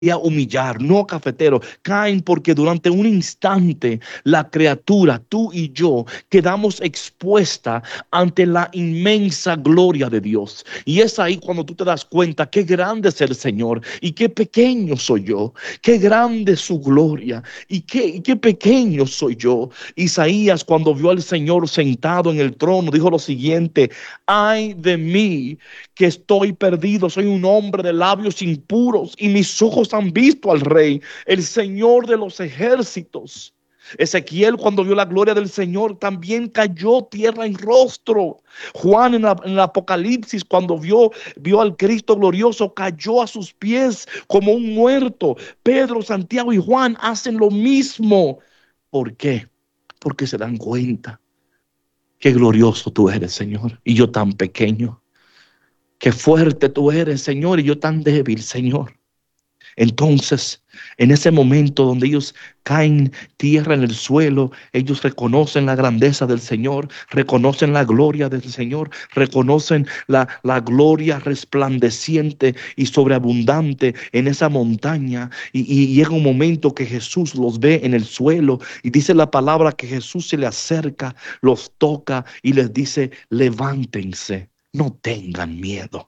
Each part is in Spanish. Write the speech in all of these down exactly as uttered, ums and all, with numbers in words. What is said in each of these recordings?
a humillar, no, cafetero, caen porque durante un instante la criatura, tú y yo, quedamos expuesta ante la inmensa gloria de Dios. Y es ahí cuando tú te das cuenta qué grande es el Señor y qué pequeño soy yo, qué grande es su gloria y qué, y qué pequeño soy yo. Isaías, cuando vio al Señor sentado en el trono, dijo lo siguiente: ay de mí, que estoy perdido, soy un hombre de labios impuros y mis ojos han visto al Rey, el Señor de los ejércitos. Ezequiel, cuando vio la gloria del Señor, también cayó tierra en rostro. Juan, en, la, en el Apocalipsis, cuando vio, vio al Cristo glorioso, cayó a sus pies como un muerto. Pedro, Santiago y Juan hacen lo mismo. ¿Por qué? Porque se dan cuenta qué glorioso tú eres, Señor, y yo tan pequeño. Qué fuerte tú eres, Señor, y yo tan débil, Señor. Entonces, en ese momento donde ellos caen tierra en el suelo, ellos reconocen la grandeza del Señor, reconocen la gloria del Señor, reconocen la, la gloria resplandeciente y sobreabundante en esa montaña. Y, y llega un momento que Jesús los ve en el suelo y dice la palabra que Jesús se le acerca, los toca y les dice: levántense, no tengan miedo.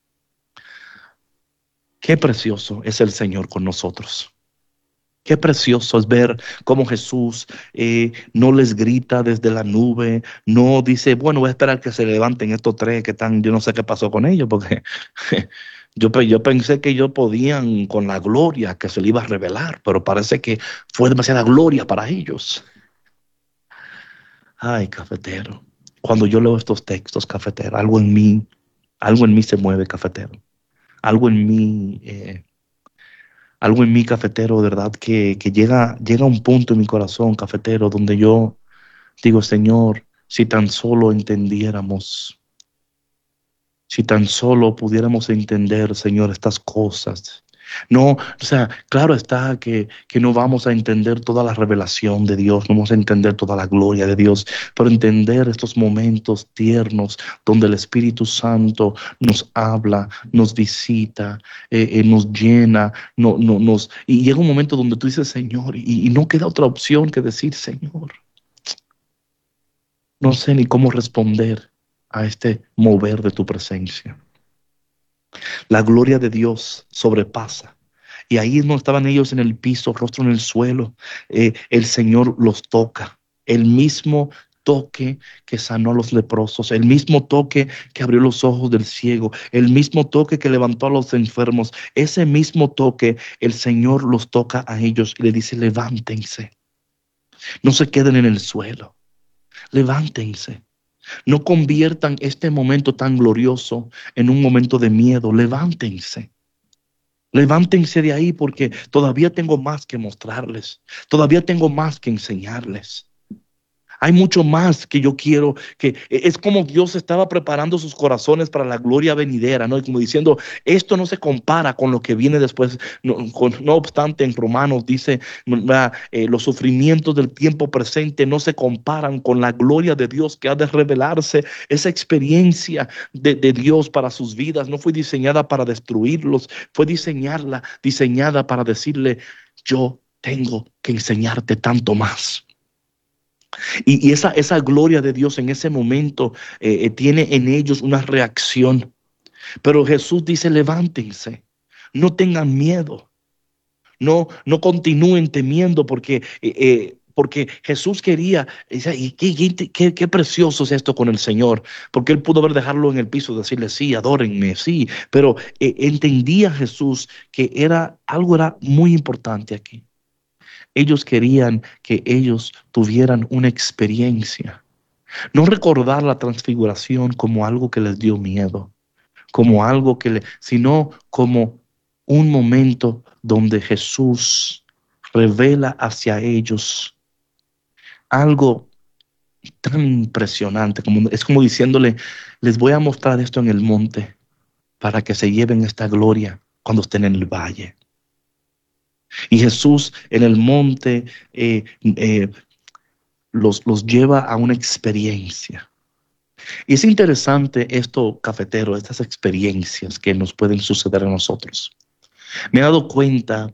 Qué precioso es el Señor con nosotros. Qué precioso es ver cómo Jesús eh, no les grita desde la nube, no dice, bueno, voy a esperar que se levanten estos tres que están, yo no sé qué pasó con ellos, porque yo, yo pensé que ellos podían con la gloria que se le iba a revelar, pero parece que fue demasiada gloria para ellos. Ay, cafetero, cuando yo leo estos textos, cafetero, algo en mí, algo en mí se mueve, cafetero. Algo en mí, eh, algo en mí, cafetero, de verdad, que, que llega, llega a un punto en mi corazón, cafetero, donde yo digo: Señor, si tan solo entendiéramos, si tan solo pudiéramos entender, Señor, estas cosas. No, o sea, claro está que, que no vamos a entender toda la revelación de Dios, no vamos a entender toda la gloria de Dios, pero entender estos momentos tiernos donde el Espíritu Santo nos habla, nos visita, eh, eh, nos llena, no, no, nos, y llega un momento donde tú dices: Señor, y, y no queda otra opción que decir: Señor, no sé ni cómo responder a este mover de tu presencia. La gloria de Dios sobrepasa. Y ahí no estaban ellos en el piso, rostro en el suelo. Eh, el Señor los toca. El mismo toque que sanó a los leprosos, el mismo toque que abrió los ojos del ciego, el mismo toque que levantó a los enfermos. Ese mismo toque, el Señor los toca a ellos y le dice: levántense. No se queden en el suelo. Levántense. No conviertan este momento tan glorioso en un momento de miedo. Levántense. Levántense de ahí, porque todavía tengo más que mostrarles. Todavía tengo más que enseñarles. Hay mucho más que yo quiero, que es como Dios estaba preparando sus corazones para la gloria venidera, ¿no? Y como diciendo, esto no se compara con lo que viene después. No, con, no obstante, en Romanos dice, eh, los sufrimientos del tiempo presente no se comparan con la gloria de Dios que ha de revelarse. Esa experiencia de, de Dios para sus vidas no fue diseñada para destruirlos, fue diseñarla, diseñada para decirle: yo tengo que enseñarte tanto más. Y, y esa, esa gloria de Dios en ese momento eh, tiene en ellos una reacción. Pero Jesús dice: levántense, no tengan miedo, no, no continúen temiendo, porque, eh, eh, porque Jesús quería, y qué, qué, qué precioso es esto con el Señor, porque Él pudo haber dejarlo en el piso, decirle: sí, adórenme, sí, pero eh, entendía Jesús que era, algo era muy importante aquí. Ellos querían que ellos tuvieran una experiencia. No recordar la transfiguración como algo que les dio miedo, como algo que le, sino como un momento donde Jesús revela hacia ellos algo tan impresionante, como, es como diciéndole: les voy a mostrar esto en el monte para que se lleven esta gloria cuando estén en el valle. Y Jesús en el monte eh, eh, los, los lleva a una experiencia. Y es interesante esto, cafetero, estas experiencias que nos pueden suceder a nosotros. Me he dado cuenta